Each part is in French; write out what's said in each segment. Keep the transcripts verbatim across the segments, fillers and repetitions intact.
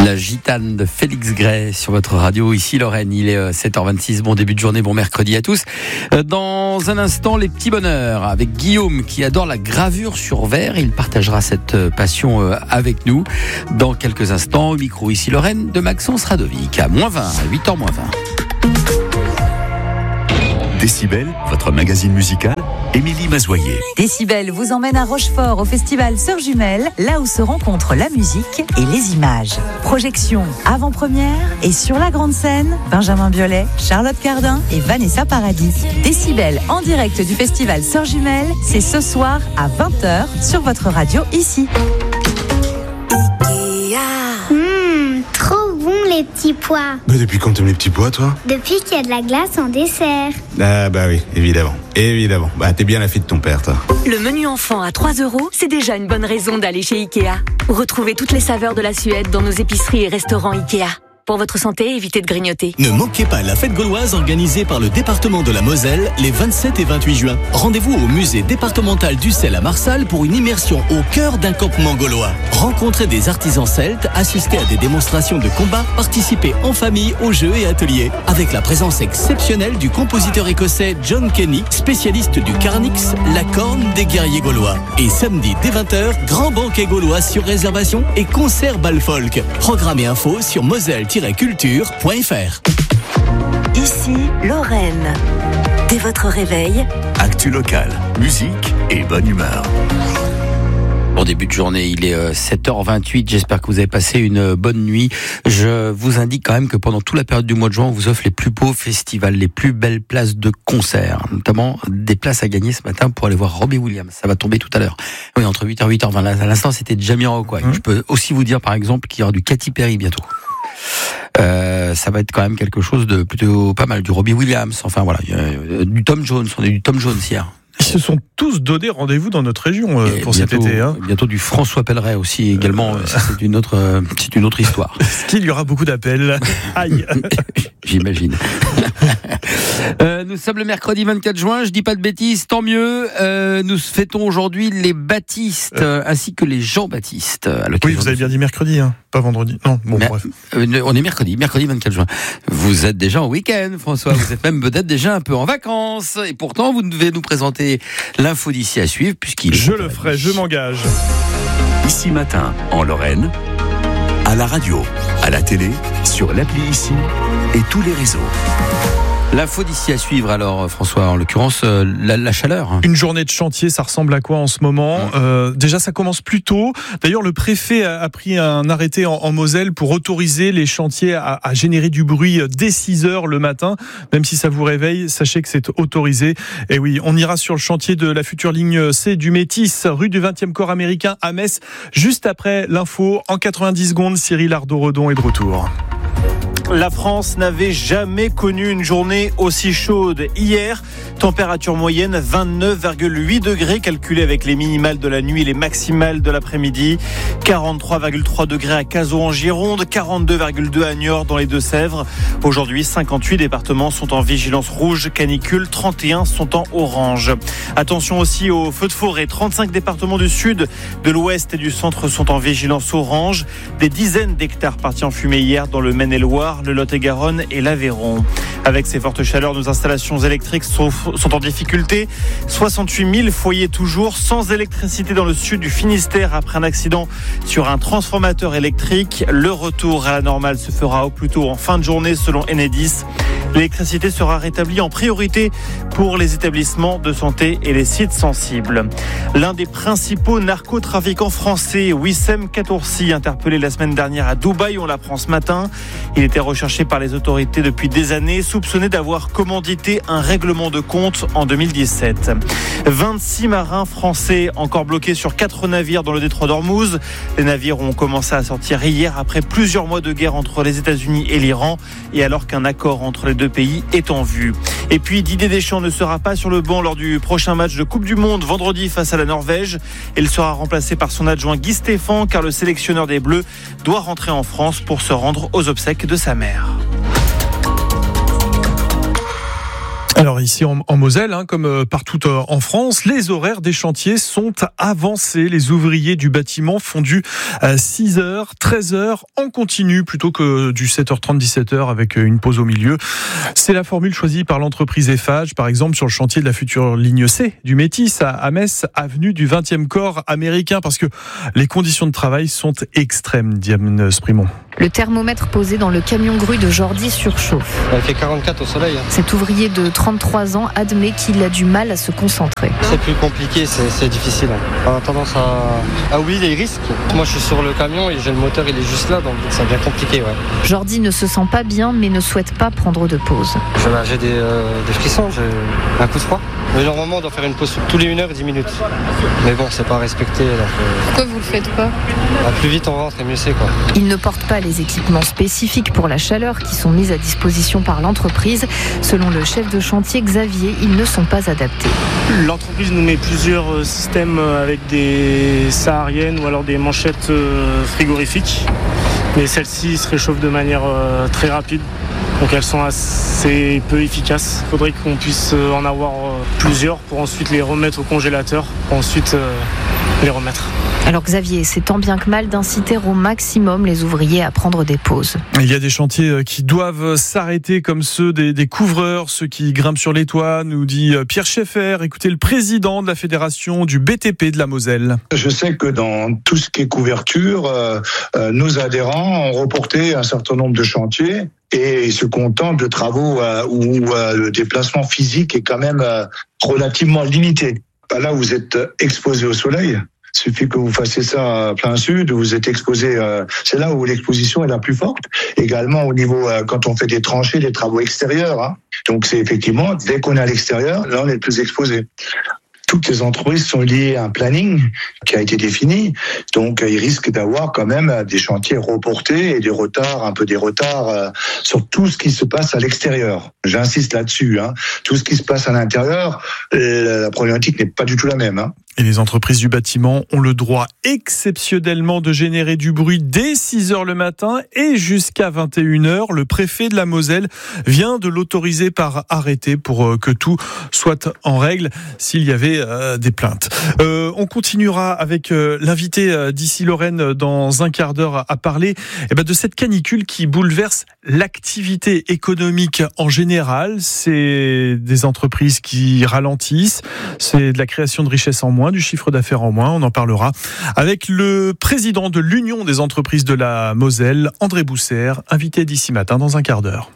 La gitane de Félix Gray sur votre radio. Ici Lorraine, il est sept heures vingt-six. Bon début de journée, bon mercredi à tous. Dans un instant, les petits bonheurs avec Guillaume qui adore la gravure sur verre. Il partagera cette passion avec nous. Dans quelques instants, au micro ici Lorraine de Maxence Radovic à moins vingt, à huit heures moins vingt. Décibel, votre magazine musical, Émilie Mazoyer. Décibel vous emmène à Rochefort au festival Sœurs Jumelles, là où se rencontrent la musique et les images. Projection, avant-première et sur la grande scène, Benjamin Biolay, Charlotte Cardin et Vanessa Paradis. Décibel en direct du festival Sœurs Jumelles, c'est ce soir à vingt heures sur votre radio ici. Mmh, trop bon les petits pois. Mais depuis quand t'aimes les petits pois, toi? Depuis qu'il y a de la glace en dessert. Ah bah oui, évidemment. Évidemment. Bah t'es bien la fille de ton père, toi. Le menu enfant à trois euros, c'est déjà une bonne raison d'aller chez Ikea. Retrouvez toutes les saveurs de la Suède dans nos épiceries et restaurants Ikea. Pour votre santé, évitez de grignoter. Ne manquez pas la fête gauloise organisée par le département de la Moselle les vingt-sept et vingt-huit juin. Rendez-vous au musée départemental d'Ussel à Marsal pour une immersion au cœur d'un campement gaulois. Rencontrez des artisans celtes, assistez à des démonstrations de combat, participez en famille aux jeux et ateliers. Avec la présence exceptionnelle du compositeur écossais John Kenny, spécialiste du Carnix, la corne des guerriers gaulois. Et samedi dès vingt heures, grand banquet gaulois sur réservation et concert bal folk. Programme et info sur moselle tiret culture point f r. Ici, Lorraine. Dès votre réveil, Actu locale, musique et bonne humeur. Bon début de journée, il est sept heures vingt-huit. J'espère que vous avez passé une bonne nuit. Je vous indique quand même que pendant toute la période du mois de juin, on vous offre les plus beaux festivals, les plus belles places de concert, notamment des places à gagner ce matin pour aller voir Robbie Williams. Ça va tomber tout à l'heure. Oui, entre huit heures et huit heures vingt. À l'instant, c'était Jamiroquai. Mmh. Je peux aussi vous dire, par exemple, qu'il y aura du Katy Perry bientôt. Euh, ça va être quand même quelque chose de plutôt pas mal, du Robbie Williams, enfin voilà, euh, du Tom Jones, on a eu du Tom Jones hier. Ils se sont tous donné rendez-vous dans notre région euh, pour bientôt, cet été. Hein. Bientôt du François Pelleret aussi également. Euh... C'est une autre, euh, c'est une autre histoire. Est-ce qu'il y aura beaucoup d'appels? Aïe. J'imagine. euh, nous sommes le mercredi vingt-quatre juin. Je dis pas de bêtises, tant mieux. Euh, nous fêtons aujourd'hui les Baptistes euh... ainsi que les Jean-Baptiste. Oui, vous avez bien dit mercredi, hein, pas vendredi. Non, bon, Mais, bref. Euh, on est mercredi, mercredi vingt-quatre juin. Vous êtes déjà en week-end, François. Vous êtes même peut-être déjà un peu en vacances. Et pourtant, vous devez nous présenter l'info d'ici à suivre puisqu'il je le ferai, je m'engage. Ici matin en Lorraine, à la radio, à la télé, sur l'appli Ici et tous les réseaux. L'info d'ici à suivre alors, François, en l'occurrence euh, la, la chaleur. Une journée de chantier, ça ressemble à quoi en ce moment? mmh. euh, Déjà, ça commence plus tôt. D'ailleurs, le préfet a, a pris un arrêté en, en Moselle pour autoriser les chantiers à, à générer du bruit dès six heures le matin. Même si ça vous réveille, sachez que c'est autorisé. Et oui, on ira sur le chantier de la future ligne C du Métis, rue du vingtième corps américain à Metz, juste après l'info. En quatre-vingt-dix secondes, Cyril Ardo-Redon est de retour. La France n'avait jamais connu une journée aussi chaude. Hier, température moyenne vingt-neuf virgule huit degrés calculée avec les minimales de la nuit et les maximales de l'après-midi. quarante-trois virgule trois degrés à Cazaux en Gironde, quarante-deux virgule deux à Niort dans les Deux-Sèvres. Aujourd'hui, cinquante-huit départements sont en vigilance rouge canicule, trente et un sont en orange. Attention aussi aux feux de forêt. trente-cinq départements du sud, de l'ouest et du centre sont en vigilance orange. Des dizaines d'hectares partis en fumée hier dans le Maine-et-Loire, le Lot-et-Garonne et l'Aveyron. Avec ces fortes chaleurs, nos installations électriques sont, sont en difficulté. soixante-huit mille foyers toujours sans électricité dans le sud du Finistère après un accident sur un transformateur électrique. Le retour à la normale se fera au plus tôt en fin de journée selon Enedis. L'électricité sera rétablie en priorité pour les établissements de santé et les sites sensibles. L'un des principaux narcotrafiquants français, Wissem Katoursi, interpellé la semaine dernière à Dubaï, on l'apprend ce matin. Il était recherché par les autorités depuis des années, soupçonné d'avoir commandité un règlement de compte en deux mille dix-sept. vingt-six marins français encore bloqués sur quatre navires dans le détroit d'Ormuz. Les navires ont commencé à sortir hier après plusieurs mois de guerre entre les États-Unis et l'Iran et alors qu'un accord entre les deux pays est en vue. Et puis Didier Deschamps ne sera pas sur le banc lors du prochain match de Coupe du Monde vendredi face à la Norvège. Il sera remplacé par son adjoint Guy Stéphane car le sélectionneur des Bleus doit rentrer en France pour se rendre aux obsèques de sa mère. Alors ici en, en Moselle, hein, comme partout en France, les horaires des chantiers sont avancés. Les ouvriers du bâtiment font du six heures, treize heures en continu plutôt que du sept heures trente, dix-sept heures avec une pause au milieu. C'est la formule choisie par l'entreprise Eiffage, par exemple sur le chantier de la future ligne C du Métis à Metz, avenue du vingtième corps américain, parce que les conditions de travail sont extrêmes, Diane Sprimont. Le thermomètre posé dans le camion grue de Jordi surchauffe. Il fait quarante-quatre au soleil. Hein. Cet ouvrier de trente-trois ans admet qu'il a du mal à se concentrer. C'est plus compliqué, c'est, c'est difficile. Hein. On a tendance à... Ah oui, les risques. Moi, je suis sur le camion et j'ai le moteur, il est juste là, donc ça devient compliqué. Ouais. Jordi ne se sent pas bien, mais ne souhaite pas prendre de pause. J'ai des, euh, des frissons, j'ai un coup de froid. Mais normalement, on doit faire une pause tous les une heure et dix minutes. Mais bon, c'est pas respecté. Donc, euh... Pourquoi vous le faites pas ? Bah, plus vite on rentre et mieux c'est, quoi. Il ne porte pas les équipements spécifiques pour la chaleur qui sont mis à disposition par l'entreprise. Selon le chef de chantier Xavier, ils ne sont pas adaptés. L'entreprise nous met plusieurs systèmes avec des sahariennes ou alors des manchettes frigorifiques. Mais celles-ci se réchauffent de manière très rapide. Donc elles sont assez peu efficaces. Il faudrait qu'on puisse en avoir plusieurs pour ensuite les remettre au congélateur, pour ensuite les remettre. Alors Xavier, c'est tant bien que mal d'inciter au maximum les ouvriers à prendre des pauses. Il y a des chantiers qui doivent s'arrêter comme ceux des, des couvreurs, ceux qui grimpent sur les toits, nous dit Pierre Schaeffer. Écoutez le président de la fédération du B T P de la Moselle. Je sais que dans tout ce qui est couverture, euh, euh, nos adhérents ont reporté un certain nombre de chantiers et se contentent de travaux euh, où euh, le déplacement physique est quand même euh, relativement limité. Là, vous êtes exposé au soleil. Il suffit que vous fassiez ça à plein sud, vous êtes exposé, euh, c'est là où l'exposition est la plus forte. Également au niveau, euh, quand on fait des tranchées, des travaux extérieurs. Hein. Donc c'est effectivement, dès qu'on est à l'extérieur, là on est le plus exposé. Toutes les entreprises sont liées à un planning qui a été défini, donc ils risquent d'avoir quand même des chantiers reportés et des retards, un peu des retards euh, sur tout ce qui se passe à l'extérieur. J'insiste là-dessus, hein. Tout ce qui se passe à l'intérieur, euh, la problématique n'est pas du tout la même. Hein. Et les entreprises du bâtiment ont le droit exceptionnellement de générer du bruit dès six heures le matin et jusqu'à vingt et une heures. Le préfet de la Moselle vient de l'autoriser par arrêté pour que tout soit en règle s'il y avait euh, des plaintes. Euh, on continuera avec euh, l'invité euh, d'Ici Lorraine dans un quart d'heure à parler eh ben, de cette canicule qui bouleverse l'activité économique en général. C'est des entreprises qui ralentissent, c'est de la création de richesses en moins, du chiffre d'affaires en moins. On en parlera avec le président de l'Union des entreprises de la Moselle, André Boussert, invité d'Ici Matin dans un quart d'heure.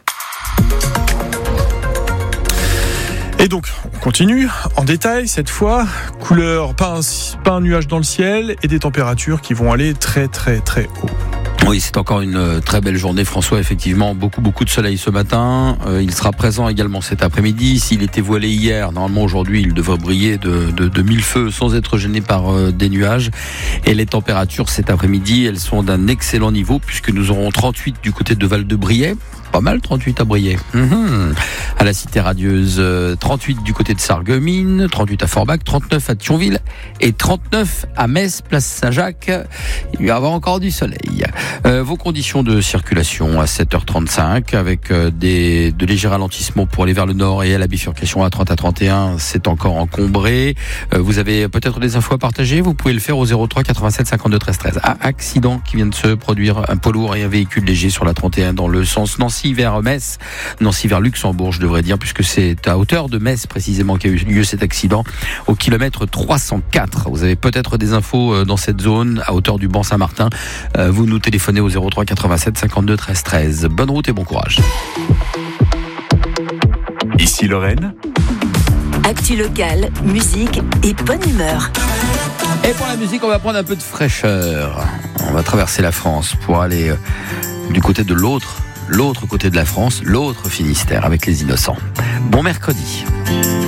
Et donc, on continue en détail cette fois. Couleur, pas un, pas un nuage dans le ciel et des températures qui vont aller très très très haut. Oui, c'est encore une très belle journée, François. Effectivement, beaucoup, beaucoup de soleil ce matin. Euh, il sera présent également cet après-midi. S'il était voilé hier, normalement aujourd'hui, il devrait briller de, de, de mille feux sans être gêné par euh, des nuages. Et les températures cet après-midi, elles sont d'un excellent niveau puisque nous aurons trente-huit du côté de Val-de-Briey. Pas mal, trente-huit à Briey. Mmh. À la Cité Radieuse, trente-huit du côté de Sarreguemines, trente-huit à Forbach, trente-neuf à Thionville et trente-neuf à Metz, place Saint-Jacques. Il va y avoir encore du soleil. Euh, vos conditions de circulation à sept heures trente-cinq avec euh, des, de légers ralentissements pour aller vers le nord et à la bifurcation à trente à trente et un, c'est encore encombré. Euh, vous avez peut-être des infos à partager, vous pouvez le faire au zéro trois quatre-vingt-sept cinquante-deux treize treize. Ah, accident qui vient de se produire, un poids lourd et un véhicule léger sur la trente et un dans le sens Nancy vers Metz, Nancy vers Luxembourg, je devrais dire, puisque c'est à hauteur de Metz précisément qu'a eu lieu cet accident, au kilomètre trois cent quatre. Vous avez peut-être des infos dans cette zone, à hauteur du Banc Saint-Martin. Vous nous téléphonez au zéro trois quatre-vingt-sept cinquante-deux treize treize. Bonne route et bon courage. Ici Lorraine. Actu locale, musique et bonne humeur. Et pour la musique, on va prendre un peu de fraîcheur. On va traverser la France pour aller du côté de l'autre, l'autre côté de la France, l'autre Finistère avec les Innocents. Bon mercredi.